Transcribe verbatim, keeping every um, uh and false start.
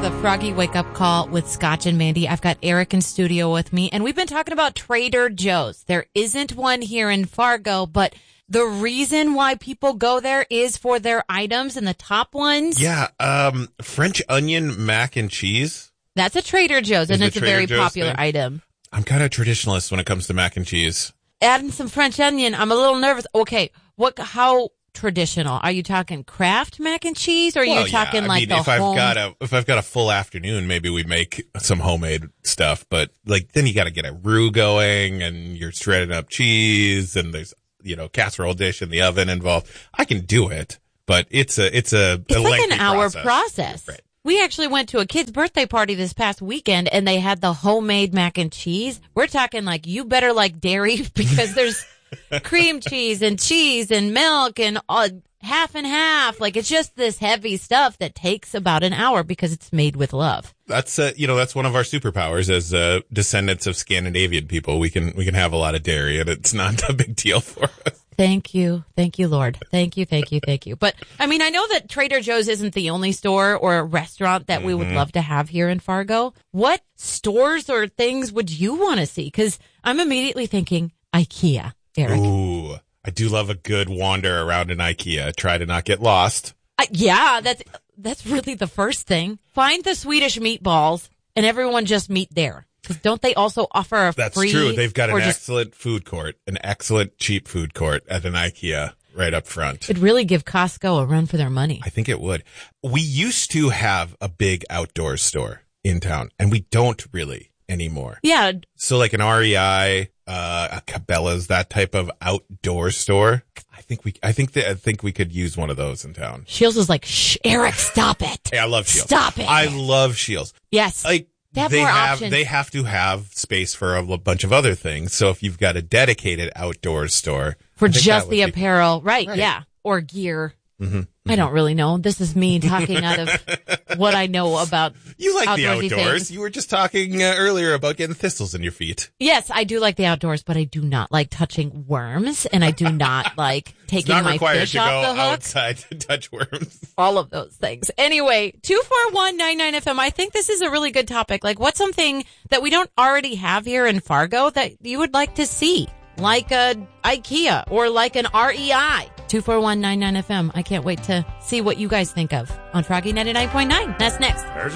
the Froggy Wake Up Call with Scotch and Mandy. I've got Eric in studio with me, and we've been talking about Trader Joe's. There isn't one here in Fargo, but the reason why people go there is for their items, and the top ones. Yeah, um, French onion mac and cheese. That's a Trader Joe's, and Is it's it a very Trader Joe's popular thing? item. I'm kind of traditionalist when it comes to mac and cheese. Adding some French onion, I'm a little nervous. Okay, what? How traditional? Are you talking Kraft mac and cheese, or are Well, you talking yeah, I like mean, the if home? I've got a if I've got a full afternoon, maybe we make some homemade stuff. But like, then you got to get a roux going, and you're shredding up cheese, and there's you know casserole dish in the oven involved. I can do it, but it's a it's a It's a like lengthy an hour process. process. Right. We actually went to a kid's birthday party this past weekend, and they had the homemade mac and cheese. We're talking like you better like dairy because there's cream cheese and cheese and milk and uh, half and half. Like, it's just this heavy stuff that takes about an hour because it's made with love. That's uh, you know that's one of our superpowers as uh, descendants of Scandinavian people. We can we can have a lot of dairy, and it's not a big deal for us. Thank you. Thank you, Lord. Thank you, thank you, thank you. But, I mean, I know that Trader Joe's isn't the only store or restaurant that we would love to have here in Fargo. What stores or things would you want to see? Because I'm immediately thinking IKEA, Eric. Ooh, I do love a good wander around an IKEA. Try to not get lost. I, yeah, that's that's really the first thing. Find the Swedish meatballs and everyone just meet there. Because don't they also offer a That's free? true. They've got an or just- excellent food court, an excellent cheap food court at an IKEA right up front. It'd really give Costco a run for their money. I think it would. We used to have a big outdoor store in town, and we don't really anymore. Yeah, So like an R E I, uh, a Cabela's, that type of outdoor store. I think we, I think that, I think we could use one of those in town. Shields was like, Shh, Eric, stop it. Hey, I love Shields. Stop it. I love Shields. Yes. Like, They have they more have options. they have to have space for a l- bunch of other things. So if you've got a dedicated outdoor store For I think just that the would be- apparel. Right, Right. yeah. Or gear. Mm-hmm. I don't really know. This is me talking out of what I know about You like the outdoorsy outdoors. things. You were just talking uh, earlier about getting thistles in your feet. Yes, I do like the outdoors, but I do not like touching worms, and I do not like It's taking not my required fish to off go the hook. outside to touch worms. All of those things. Anyway, two four one nine nine F M. I think this is a really good topic. Like, what's something that we don't already have here in Fargo that you would like to see? Like a IKEA or like an R E I. two four one nine nine F M. I can't wait to see what you guys think of on Froggy ninety-nine point nine. That's next. There's